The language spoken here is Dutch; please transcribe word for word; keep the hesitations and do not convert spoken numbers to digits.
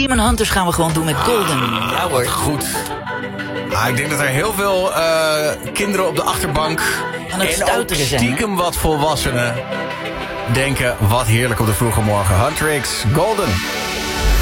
Demon Hunters gaan we gewoon doen met Golden. Ja hoor. Goed. Ah, ik denk dat er heel veel uh, kinderen op de achterbank... aan het stuiteren zijn. Stiekem wat volwassenen denken, wat heerlijk op de vroege morgen. Huntrix, Golden.